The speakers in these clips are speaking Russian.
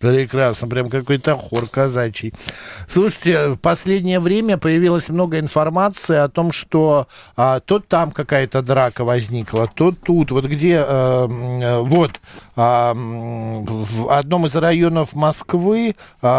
Прекрасно, прям какой-то хор казачий. Слушайте, в последнее время появилось много информации о том, что то там какая-то драка возникла, то тут. Вот где, в одном из районов Москвы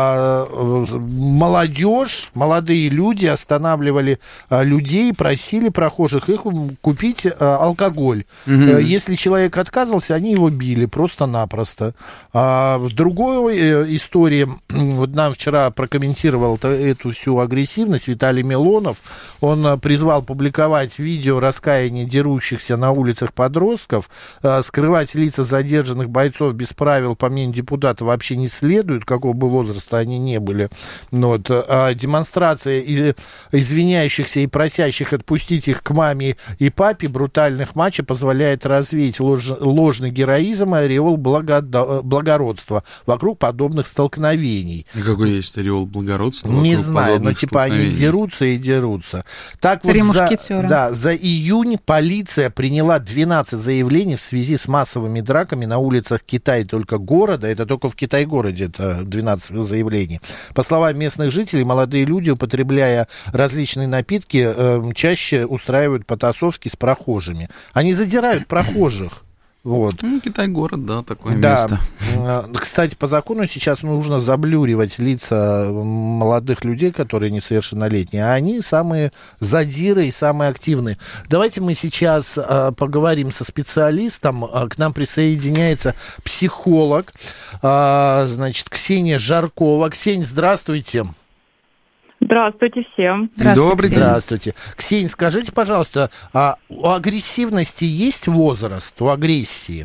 молодые люди останавливали людей, просили прохожих их купить алкоголь. Если человек отказывался, они его били просто-напросто. В другой истории, вот нам вчера прокомментировал эту всю агрессивность Виталий Милонов. Он призвал публиковать видео раскаяния дерущихся на улицах подростков. Скрывать лица задержанных бойцов без правил, по мнению депутата, вообще не следует, какого бы возраста они не были. Вот. Демонстрация извиняющихся и просящих отпустить их к маме и папе брутальных матчей позволяет развеять ложный героизм и ореол благородства вокруг подобных столкновений. И какой есть ореол благородства? Не знаю, но типа они дерутся и дерутся. Так вот, за июнь полиция приняла 12 заявлений в связи с массовыми драками на улицах Китая, только города. Это только в Китай-городе это 12 заявлений. По словам местных жителей, молодые люди, употребляя различные напитки, чаще устраивают потасовки с прохожими. Они задирают прохожих. Вот. Китай-город, да, такое место. Кстати, по закону сейчас нужно заблюривать лица молодых людей, которые несовершеннолетние, а они самые задиры и самые активные. Давайте мы сейчас поговорим со специалистом. К нам присоединяется психолог, значит, Ксения Жаркова. Ксения, здравствуйте. Здравствуйте всем. Добрый день. Здравствуйте. Ксения, скажите, пожалуйста, у агрессивности есть возраст, у агрессии?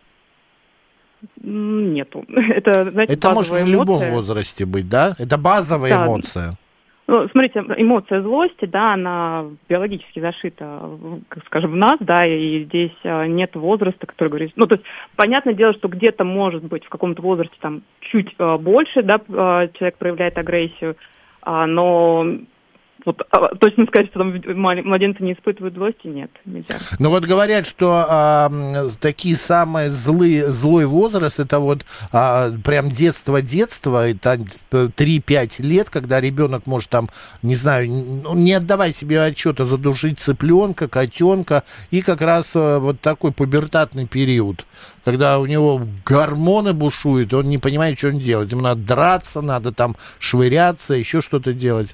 Нету. Это, знаете, это может в любом возрасте быть, да? Это базовая эмоция. Ну, смотрите, эмоция злости, да, она биологически зашита, скажем, в нас, да, и здесь нет возраста, который говорит... Ну, то есть, понятное дело, что где-то, может быть, в каком-то возрасте там чуть больше, да, человек проявляет агрессию, но вот точно сказать, что там младенцы не испытывают злости, нет, нельзя. Ну вот говорят, что такие самые злой возраст, это вот прям детство, это 3-5 лет, когда ребенок может там, не знаю, не отдавая себе отчета, задушить цыпленка, котенка, и как раз вот такой пубертатный период, когда у него гормоны бушуют, он не понимает, что он делает. Ему надо драться, надо там швыряться, еще что-то делать.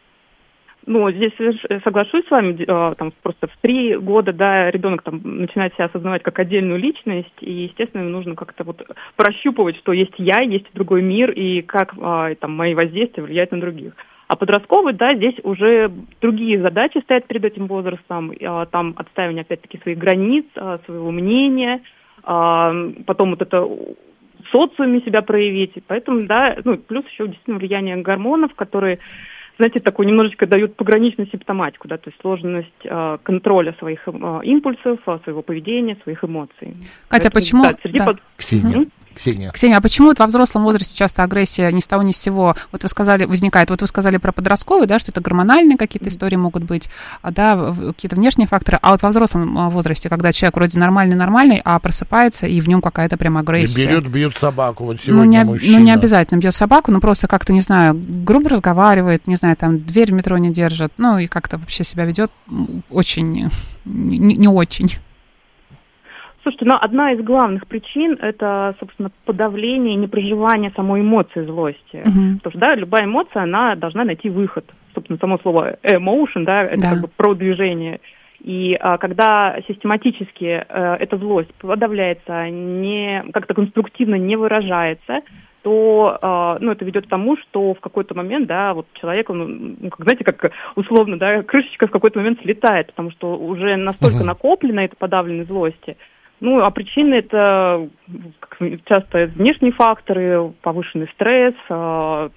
Ну, здесь соглашусь с вами, там просто в 3 года, да, ребенок там начинает себя осознавать как отдельную личность, и, естественно, ему нужно как-то вот прощупывать, что есть я, есть другой мир, и как там мои воздействия влияют на других. А подростковый, да, здесь уже другие задачи стоят перед этим возрастом, там отстаивание, опять-таки, своих границ, своего мнения, потом вот это в социуме себя проявить, поэтому, да, ну, плюс еще действительно влияние гормонов, которые... знаете, такую немножечко дают пограничную симптоматику, да, то есть сложность контроля своих импульсов, своего поведения, своих эмоций. Катя, почему... Да, Ксения, а почему вот во взрослом возрасте часто агрессия ни с того ни с сего, вот вы сказали, возникает, вот вы сказали про подростковый, да, что это гормональные какие-то истории могут быть, да, какие-то внешние факторы, а вот во взрослом возрасте, когда человек вроде нормальный, а просыпается, и в нем какая-то прям агрессия. И бьет собаку, вот сегодня мужчина. Ну, не обязательно бьет собаку, но просто как-то, не знаю, грубо разговаривает, не знаю, там, дверь в метро не держит, ну, и как-то вообще себя ведет очень, не очень. Слушайте, но одна из главных причин – это, собственно, подавление и непроживание самой эмоции злости. Потому что, да, любая эмоция, она должна найти выход. Собственно, само слово emotion, да, это как бы про движение. И когда систематически эта злость подавляется, как-то конструктивно не выражается, то, ну, это ведет к тому, что в какой-то момент, да, вот человек, ну, как, знаете, как условно, да, крышечка в какой-то момент слетает, потому что уже настолько накоплено эта подавленной злости. Ну, а причины это часто внешние факторы, повышенный стресс, то,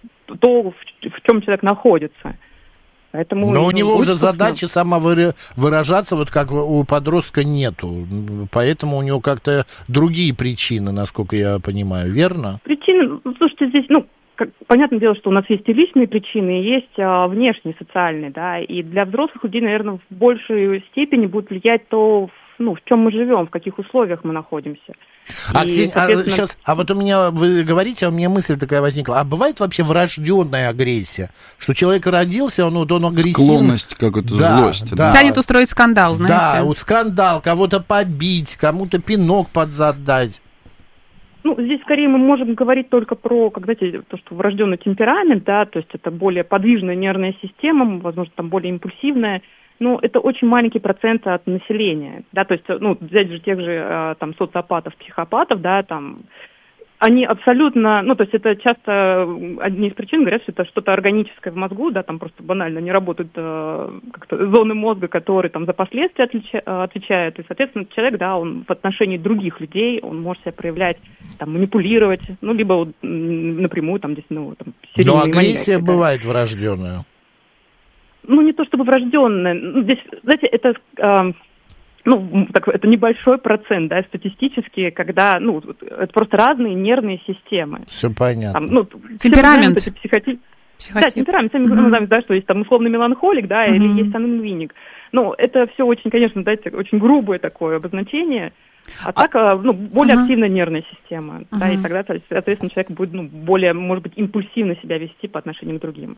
в чем человек находится. Поэтому, но у него уже задачи самовыражаться, вот как у подростка, нету. Поэтому у него как-то другие причины, насколько я понимаю, верно? Причины, слушайте, здесь, понятное дело, что у нас есть и личные причины, и есть внешние, социальные, да, и для взрослых людей, наверное, в большей степени будет влиять то, в чем мы живем, в каких условиях мы находимся. Ксения, сейчас, вот у меня, вы говорите, у меня мысль такая возникла. А бывает вообще врожденная агрессия? Что человек родился, он агрессивный? Склонность какую-то, злость. Да. Тянет устроить скандал, знаете. Да, скандал, кого-то побить, кому-то пинок под зад дать. Здесь скорее мы можем говорить только про, то, что врожденный темперамент, да, то есть это более подвижная нервная система, возможно, там более импульсивная, но это очень маленький процент от населения, да, то есть, взять же тех же там социопатов, психопатов, да, там, они абсолютно, то есть это часто одни из причин говорят, что это что-то органическое в мозгу, да, там просто банально не работают как-то зоны мозга, которые там за последствия отвечают, и, соответственно, человек, да, он в отношении других людей, он может себя проявлять, там, манипулировать, либо напрямую, там, здесь, серийные маньяки. Но агрессия бывает врожденная. Не то чтобы врожденная, здесь, знаете, это... это небольшой процент, да, статистически, когда, это просто разные нервные системы. Все понятно. Темперамент. Да, темперамент, сами называем, да, что есть там условный меланхолик, да, или есть сангвиник. Это все очень, конечно, знаете, очень грубое такое обозначение, а так, более активная нервная система, да, и тогда, соответственно, человек будет, более, может быть, импульсивно себя вести по отношению к другим.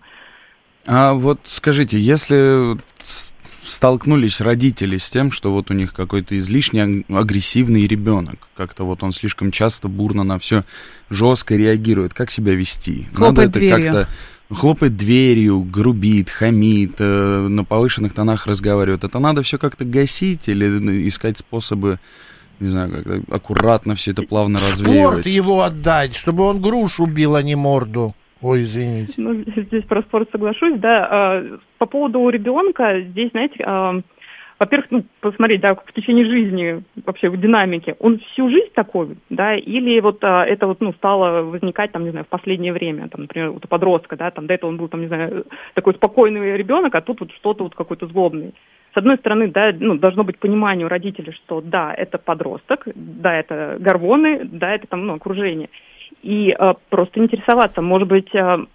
А вот скажите, если... столкнулись родители с тем, что вот у них какой-то излишне агрессивный ребенок, как-то вот он слишком часто бурно на все жестко реагирует, как себя вести? Хлопает дверью. Как-то хлопает дверью, грубит, хамит, на повышенных тонах разговаривает. Это надо все как-то гасить или искать способы, не знаю, как-то аккуратно все это плавно развеивать? Спорт его отдать, чтобы он грушу бил, а не морду. Ой, извините. Здесь про спорт соглашусь, да. По поводу ребенка, здесь, знаете, во-первых, посмотреть, да, в течение жизни, вообще в динамике, он всю жизнь такой, да, или вот это вот, стало возникать, там, не знаю, в последнее время, там, например, вот у подростка, да, там, до этого он был, там, не знаю, такой спокойный ребенок, а тут вот что-то вот какой-то злобный. С одной стороны, да, должно быть понимание у родителей, что да, это подросток, да, это гормоны, да, это там, окружение. И просто интересоваться, может быть,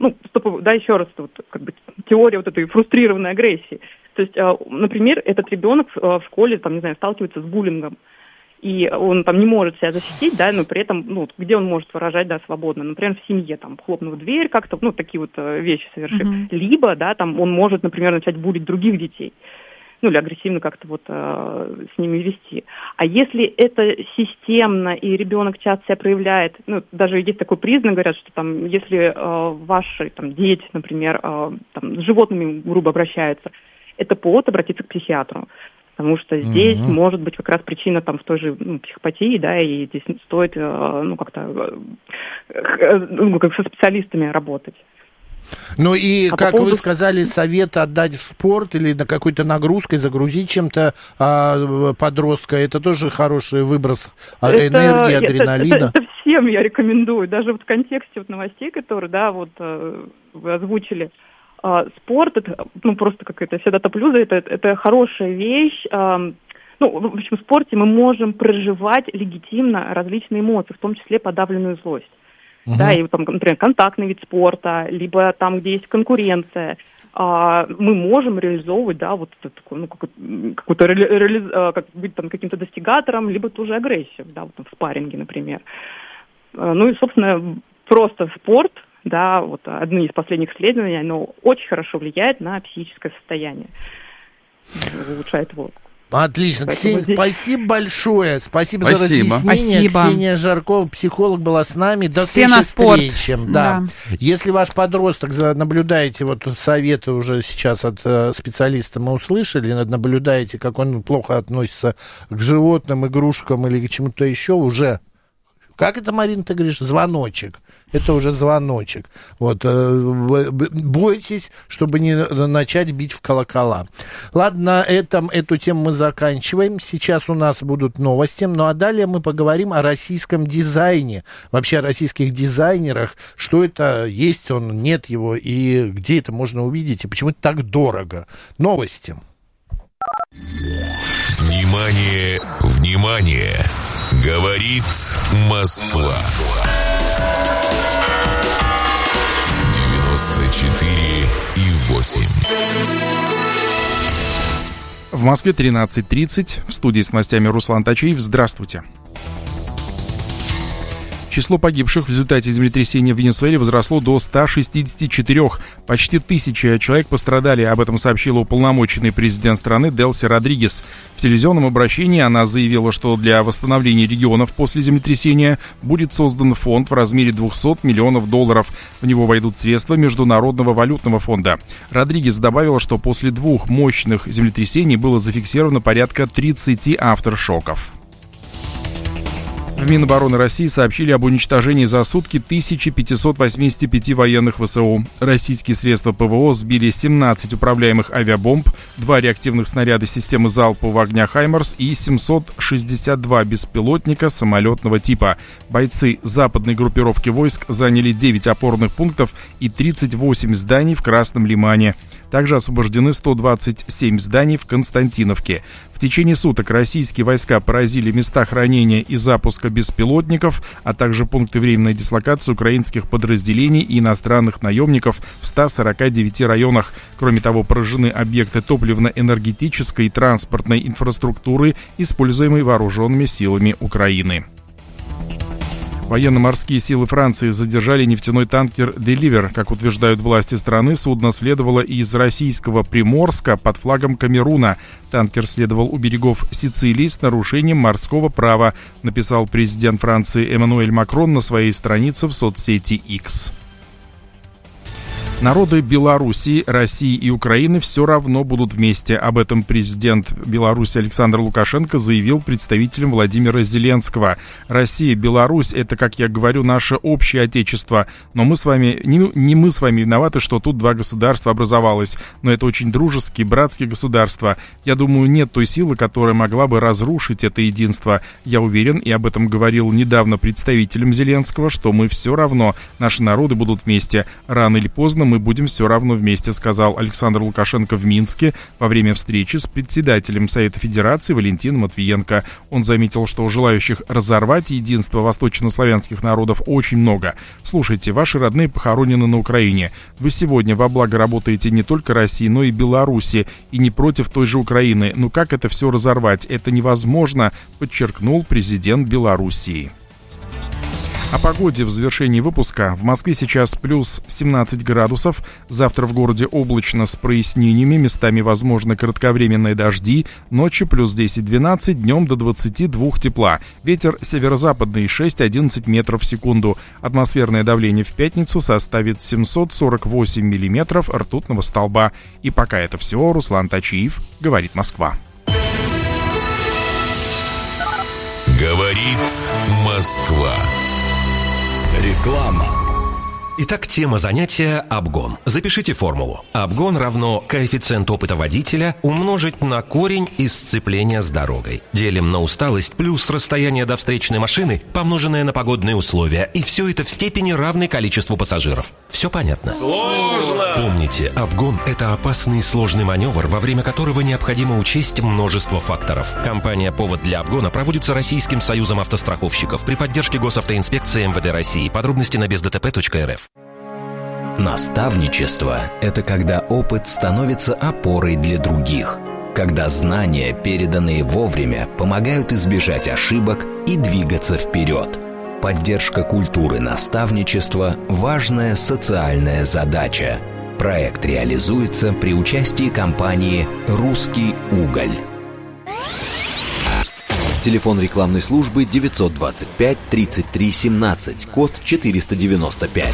еще раз, теория вот этой фрустрированной агрессии. То есть, например, этот ребенок в школе, там, не знаю, сталкивается с буллингом, и он там не может себя защитить, да, но при этом, где он может выражать, да, свободно, например, в семье, там, хлопнув дверь как-то, такие вот вещи совершив, либо, да, там, он может, например, начать буллить других детей. Или агрессивно как-то вот с ними вести. А если это системно, и ребенок часто себя проявляет, даже есть такой признак, говорят, что там, если ваши там, дети, например, там, с животными грубо обращаются, это повод обратиться к психиатру. Потому что здесь может быть как раз причина там, в той же психопатии, да, и здесь стоит как-то как со специалистами работать. И, как вы сказали, совет отдать в спорт или на какой-то нагрузкой загрузить чем-то подростка, это тоже хороший выброс энергии, адреналина. Это всем я рекомендую, даже вот в контексте вот новостей, которые, да, вот вы озвучили. Спорт, это, просто какая-то всегда топлю, это хорошая вещь. В общем, в спорте мы можем проживать легитимно различные эмоции, в том числе подавленную злость. Да, и там, например, контактный вид спорта, либо там, где есть конкуренция, мы можем реализовывать, да, вот такой, как быть там каким-то достигатором, либо ту же агрессию, да, вот в спарринге, например. И, собственно, просто спорт, да, вот одни из последних исследований, оно очень хорошо влияет на психическое состояние, улучшает его. Отлично. Ксения, спасибо большое. Спасибо за разъяснение. Ксения Жаркова, психолог, была с нами. До встречи. Да. Если ваш подросток, наблюдаете, вот советы уже сейчас от специалиста мы услышали, наблюдаете, как он плохо относится к животным, игрушкам или к чему-то еще, уже... Как это, Марина, ты говоришь? Звоночек. Это уже звоночек. Вот, бойтесь, чтобы не начать бить в колокола. Ладно, эту тему мы заканчиваем. Сейчас у нас будут новости. Ну, а далее мы поговорим о российском дизайне. Вообще о российских дизайнерах. Что это есть, он, нет его, и где это можно увидеть, и почему это так дорого. Новости. Внимание, внимание! Говорит Москва. 94,8. В Москве 13:30. В студии с новостями Руслан Тачиев. Здравствуйте. Число погибших в результате землетрясения в Венесуэле возросло до 164. Почти 1000 человек пострадали. Об этом сообщила уполномоченный президент страны Делси Родригес. В телевизионном обращении она заявила, что для восстановления регионов после землетрясения будет создан фонд в размере $200 миллионов. В него войдут средства Международного валютного фонда. Родригес добавила, что после 2 мощных землетрясений было зафиксировано порядка 30 авторшоков. В Минобороны России сообщили об уничтожении за сутки 1585 военных ВСУ. Российские средства ПВО сбили 17 управляемых авиабомб, 2 реактивных снаряда системы залпового огня «Хаймарс» и 762 беспилотника самолетного типа. Бойцы западной группировки войск заняли 9 опорных пунктов и 38 зданий в Красном Лимане. Также освобождены 127 зданий в Константиновке. В течение суток российские войска поразили места хранения и запуска беспилотников, а также пункты временной дислокации украинских подразделений и иностранных наемников в 149 районах. Кроме того, поражены объекты топливно-энергетической и транспортной инфраструктуры, используемой вооруженными силами Украины. Военно-морские силы Франции задержали нефтяной танкер «Деливер». Как утверждают власти страны, судно следовало из российского Приморска под флагом Камеруна. Танкер следовал у берегов Сицилии с нарушением морского права, написал президент Франции Эммануэль Макрон на своей странице в соцсети X. Народы Белоруссии, России и Украины все равно будут вместе. Об этом президент Беларуси Александр Лукашенко заявил представителям Владимира Зеленского. Россия, Беларусь — это, как я говорю, наше общее отечество. Но мы с вами, не мы с вами виноваты, что тут 2 государства образовалось. Но это очень дружеские, братские государства. Я думаю, нет той силы, которая могла бы разрушить это единство. Я уверен, и об этом говорил недавно представителям Зеленского, что мы все равно, наши народы будут вместе. Рано или поздно мы будем все равно вместе, сказал Александр Лукашенко в Минске во время встречи с председателем Совета Федерации Валентином Матвиенко. Он заметил, что желающих разорвать единство восточнославянских народов очень много. Слушайте, ваши родные похоронены на Украине. Вы сегодня во благо работаете не только России, но и Беларуси, и не против той же Украины. Ну как это все разорвать? Это невозможно, подчеркнул президент Белоруссии. О погоде в завершении выпуска. В Москве сейчас плюс 17 градусов. Завтра в городе облачно с прояснениями. Местами возможны кратковременные дожди. Ночью плюс 10-12, днем до 22 тепла. Ветер северо-западный 6-11 метров в секунду. Атмосферное давление в пятницу составит 748 миллиметров ртутного столба. И пока это все. Руслан Тачиев, говорит Москва. Говорит Москва. Реклама. Итак, тема занятия – обгон. Запишите формулу. Обгон равно коэффициент опыта водителя умножить на корень из сцепления с дорогой. Делим на усталость плюс расстояние до встречной машины, помноженное на погодные условия. И все это в степени равной количеству пассажиров. Все понятно? Сложно! Помните, обгон – это опасный и сложный маневр, во время которого необходимо учесть множество факторов. Кампания «Повод для обгона» проводится Российским союзом автостраховщиков при поддержке Госавтоинспекции МВД России. Подробности на бездтп.рф. Наставничество – это когда опыт становится опорой для других, когда знания, переданные вовремя, помогают избежать ошибок и двигаться вперед. Поддержка культуры наставничества – важная социальная задача. Проект реализуется при участии компании «Русский уголь». Телефон рекламной службы 925 33 17, код 495.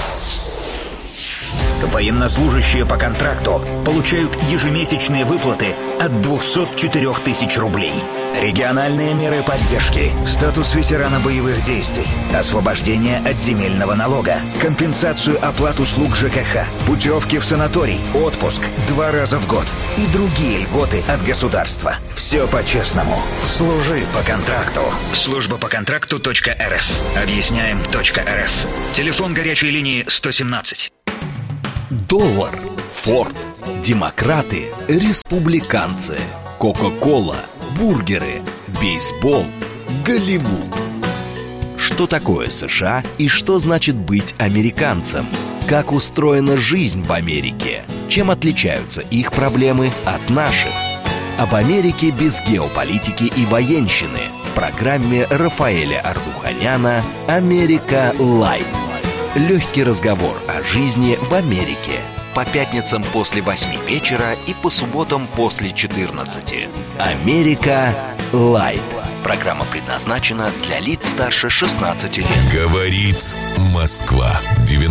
Военнослужащие по контракту получают ежемесячные выплаты от 204 тысяч рублей. Региональные меры поддержки, статус ветерана боевых действий, освобождение от земельного налога, компенсацию оплат услуг ЖКХ, путевки в санаторий, отпуск 2 раза в год и другие льготы от государства. Все по-честному. Служи по контракту. Служба по контракту.рф. Объясняем.рф. Телефон горячей линии 117. Доллар, Форд, демократы, республиканцы, Кока-кола, бургеры, бейсбол, Голливуд. Что такое США и что значит быть американцем? Как устроена жизнь в Америке? Чем отличаются их проблемы от наших? об Америке без геополитики и военщины в программе Рафаэля Ардуханяна «Америка Лайт». Легкий разговор о жизни в Америке. По пятницам после 8 вечера и по субботам после 14. «Америка Лайт». Программа предназначена для лиц старше 16 лет. Говорит Москва.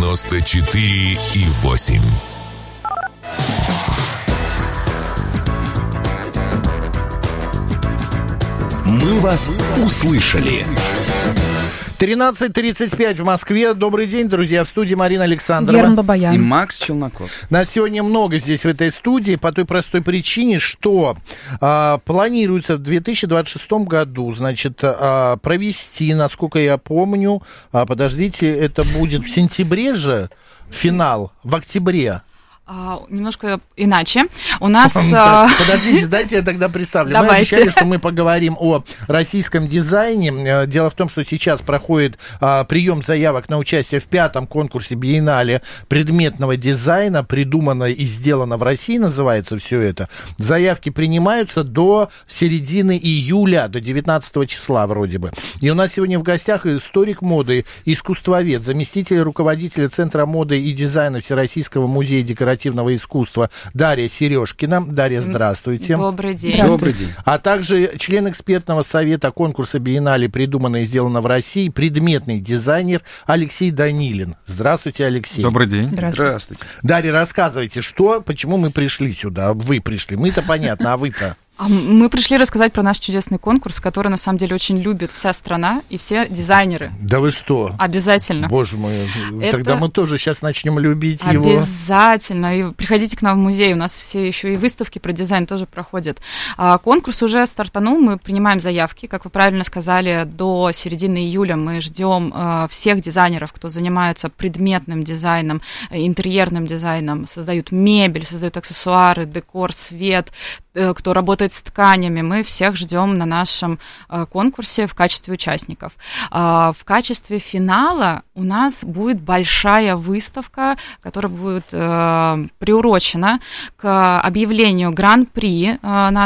94,8. Мы вас услышали. 13:35 в Москве. Добрый день, друзья. В студии Марина Александрова. Герман Бабаян. И Макс Челноков. Нас сегодня много здесь, в этой студии, по той простой причине, что планируется в 2026 году, значит, провести, насколько я помню, подождите, это будет в сентябре же финал, в октябре. Немножко иначе. У нас... Подождите, дайте я тогда представлю. Давайте. Мы обещали, что мы поговорим о российском дизайне. Дело в том, что сейчас проходит прием заявок на участие в 5-м конкурсе биеннале предметного дизайна. Придумано и сделано в России, называется все это. Заявки принимаются до середины июля, до 19 числа вроде бы. И у нас сегодня в гостях историк моды, искусствовед, заместитель руководителя Центра моды и дизайна Всероссийского музея декоративного искусства Дарья Сережкина. Дарья, здравствуйте. Добрый день. Добрый день. А также член экспертного совета конкурса биеннале «Придумано и сделано в России», предметный дизайнер Алексей Данилин. Здравствуйте, Алексей. Добрый день. Здравствуйте. Дарья, рассказывайте, почему мы пришли сюда? Вы пришли. Мы-то понятно, а вы-то? Мы пришли рассказать про наш чудесный конкурс, который, на самом деле, очень любит вся страна и все дизайнеры. Да вы что? Обязательно. Боже мой, тогда мы тоже сейчас начнем любить его. Обязательно. И приходите к нам в музей, у нас все еще и выставки про дизайн тоже проходят. Конкурс уже стартанул, мы принимаем заявки. Как вы правильно сказали, до середины июля мы ждем всех дизайнеров, кто занимается предметным дизайном, интерьерным дизайном, создают мебель, создают аксессуары, декор, свет, кто работает с тканями, мы всех ждем на нашем конкурсе в качестве участников. В качестве финала у нас будет большая выставка, которая будет приурочена к объявлению гран-при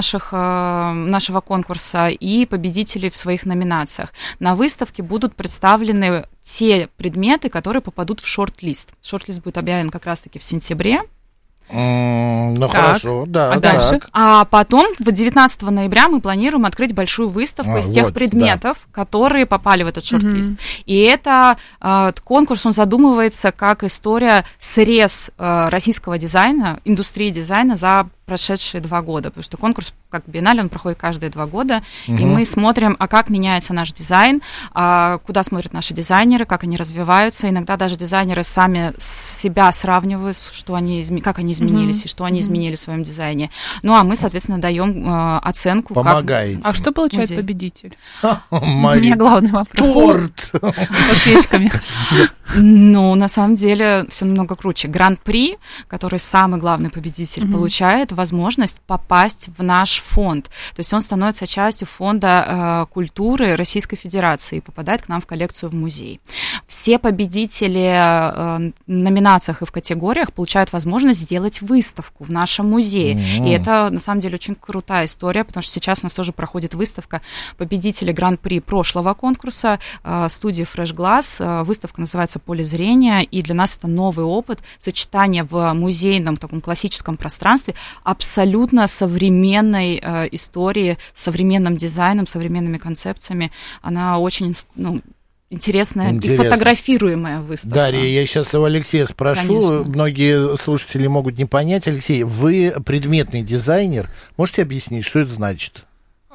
нашего конкурса и победителей в своих номинациях. На выставке будут представлены те предметы, которые попадут в шорт-лист. Шорт-лист будет объявлен как раз-таки в сентябре. Ну, так. Хорошо, да. А дальше? А потом, 19 ноября, мы планируем открыть большую выставку из тех предметов, которые попали в этот шорт-лист. И это конкурс, он задумывается как история срез российского дизайна, индустрии дизайна за прошедшие 2 года, потому что конкурс, как биеннале, он проходит каждые 2 года, и мы смотрим, как меняется наш дизайн, куда смотрят наши дизайнеры, как они развиваются. Иногда даже дизайнеры сами себя сравнивают, как они изменились и что они изменили в своем дизайне. Ну, а мы, соответственно, даем оценку. Помогаете. А что получает победитель? У меня главный вопрос. Торт! Со свечками. Ну, на самом деле, все намного круче. Гран-при, который самый главный победитель, получает возможность попасть в наш фонд. То есть он становится частью фонда культуры Российской Федерации и попадает к нам в коллекцию в музей. Все победители в номинациях и в категориях получают возможность сделать выставку в нашем музее. И это, на самом деле, очень крутая история, потому что сейчас у нас тоже проходит выставка победителей гран-при прошлого конкурса студии Fresh Glass. Выставка называется «Поле зрения», и для нас это новый опыт сочетания в музейном таком классическом пространстве абсолютно современной истории, современным дизайном, современными концепциями. Она очень интересная и фотографируемая выставка. Дарья, я сейчас у Алексея спрошу. Конечно. Многие слушатели могут не понять. Алексей, вы предметный дизайнер. Можете объяснить, что это значит?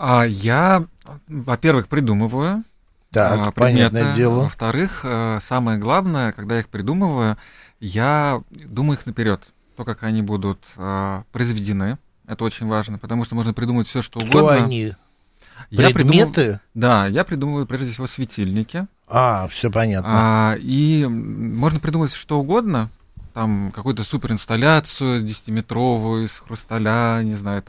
Я, во-первых, придумываю Так, предметы. понятное дело. Во-вторых, самое главное, когда я их придумываю, я думаю их наперед. То, как они будут произведены, это очень важно, потому что можно придумать все, что угодно. Кто они? Предметы? Я придумываю прежде всего светильники. Все понятно. И можно придумать что угодно, там какую-то суперинсталляцию 10-метровую из хрусталя, не знаю,